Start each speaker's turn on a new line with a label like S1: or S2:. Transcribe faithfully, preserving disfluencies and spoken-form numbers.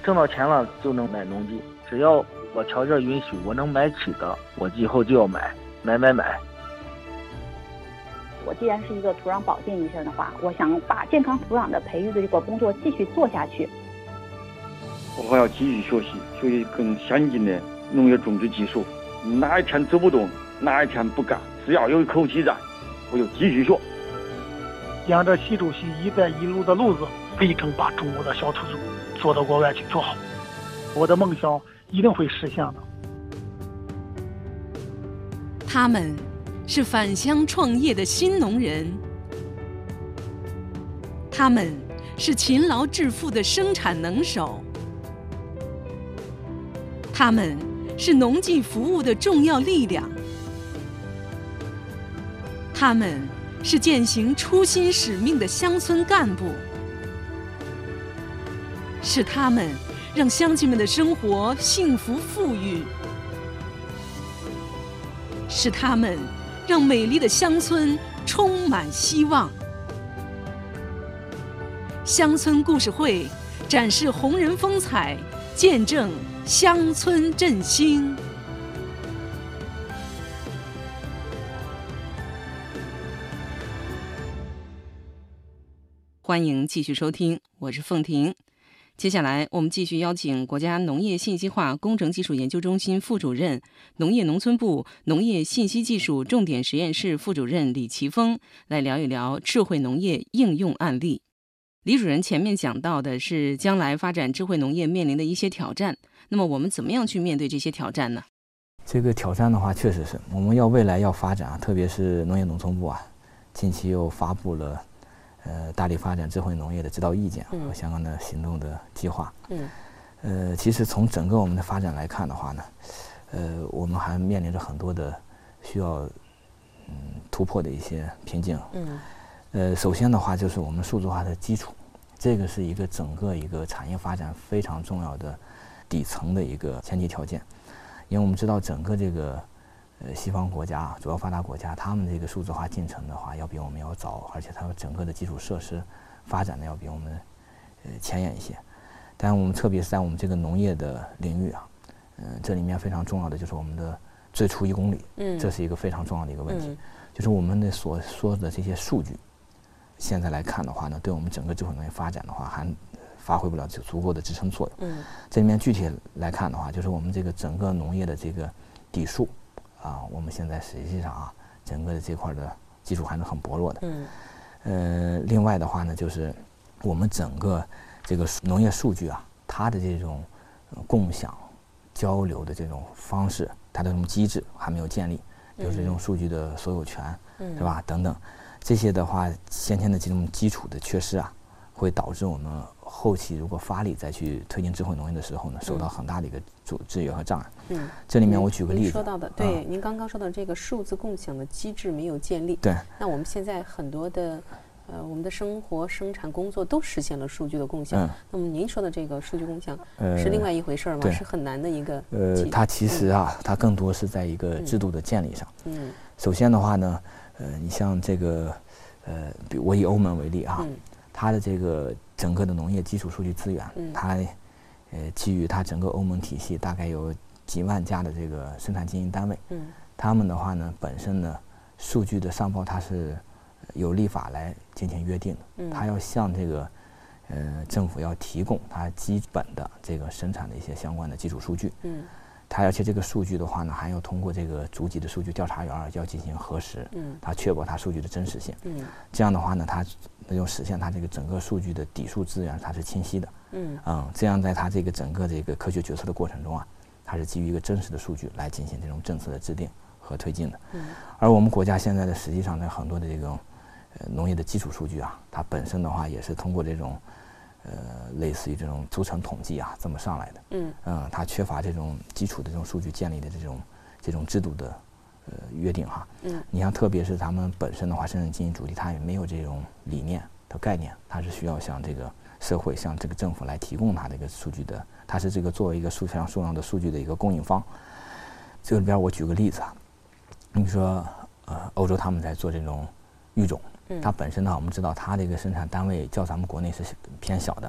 S1: 挣到钱了就能买农机，只要我条件允许，我能买起的，我以后就要买，买买买。
S2: 我既然是一个土壤保健医生的话，我想把健康土壤的培育的这个工作继续做下去。
S3: 我还要继续学习，学习更先进的农业种植技术。哪一天走不动，哪一天不干，只要有一口气在，我就继续学。
S4: 沿着习主席“一带一路”的路子，力争把中国的小土猪做到国外去做好。我的梦想一定会实现的。
S5: 他们是返乡创业的新农人，他们是勤劳致富的生产能手，他们是农技服务的重要力量，他们是践行初心使命的乡村干部，是他们让乡亲们的生活幸福富裕，是他们让美丽的乡村充满希望。乡村故事会展示红人风采，见证乡村振兴。欢迎继续收听，我是凤婷。接下来我们继续邀请国家农业信息化工程技术研究中心副主任、农业农村部农业信息技术重点实验室副主任李奇峰来聊一聊智慧农业应用案例。李主任前面讲到的是将来发展智慧农业面临的一些挑战，那么我们怎么样去面对这些挑战呢？
S6: 这个挑战的话，确实是我们要未来要发展啊，特别是农业农村部啊，近期又发布了呃大力发展智慧农业的指导意见和相关的行动的计划。嗯，呃，其实从整个我们的发展来看的话呢，呃，我们还面临着很多的需要嗯突破的一些瓶颈。嗯。呃，首先的话就是我们数字化的基础，这个是一个整个一个产业发展非常重要的底层的一个前提条件，因为我们知道整个这个呃西方国家、主要发达国家，他们这个数字化进程的话要比我们要早，而且它整个的基础设施发展的要比我们呃前沿一些。但我们特别是在我们这个农业的领域啊，嗯、呃，这里面非常重要的就是我们的最初一公里，嗯，这是一个非常重要的一个问题，嗯、就是我们的所说的这些数据。现在来看的话呢，对我们整个智慧农业发展的话，还发挥不了足够的支撑作用。嗯，这里面具体来看的话，就是我们这个整个农业的这个底数啊，我们现在实际上啊，整个的这块的基础还是很薄弱的。嗯，呃，另外的话呢，就是我们整个这个农业数据啊，它的这种共享交流的这种方式，它的这种机制还没有建立，比如这种数据的所有权，嗯，是吧？等等。这些的话，先天的这种基础的缺失啊，会导致我们后期如果发力再去推进智慧农业的时候呢，受到很大的一个阻制约和障碍。嗯，这里面我举个例子，
S7: 您说到的，对，嗯、您刚刚说到这个数字共享的机制没有建立。
S6: 对，
S7: 那我们现在很多的，呃，我们的生活、生产、工作都实现了数据的共享。嗯，那么您说的这个数据共享是另外一回事吗？呃、是很难的一个。
S6: 呃，它其实啊，嗯、它更多是在一个制度的建立上。嗯，首先的话呢。呃，你像这个，呃，比我以欧盟为例啊，嗯、它的这个整个的农业基础数据资源，嗯、它，呃，基于它整个欧盟体系，大概有几万家的这个生产经营单位，嗯，他们的话呢，本身呢，数据的上报它是有立法来进行约定的，嗯，它要向这个，呃，政府要提供它基本的这个生产的一些相关的基础数据，嗯。它而且这个数据的话呢，还要通过这个逐级的数据调查员要进行核实，嗯，它确保它数据的真实性，嗯，这样的话呢，它能够实现它这个整个数据的底数资源它是清晰的，嗯嗯，这样在它这个整个这个科学决策的过程中啊，它是基于一个真实的数据来进行这种政策的制定和推进的，嗯，而我们国家现在的实际上呢，很多的这种呃农业的基础数据啊，它本身的话也是通过这种。呃，类似于这种组成统计啊，这么上来的，嗯嗯，它缺乏这种基础的这种数据建立的这种这种制度的呃约定哈，嗯，你像特别是他们本身的话，生产经营主体它也没有这种理念的概念，它是需要向这个社会、向这个政府来提供它这个数据的，它是这个作为一个数非常重要的数据的一个供应方。这里边我举个例子啊，你说呃，欧洲他们在做这种育种。它本身呢，我们知道它这个生产单位较咱们国内是偏小的，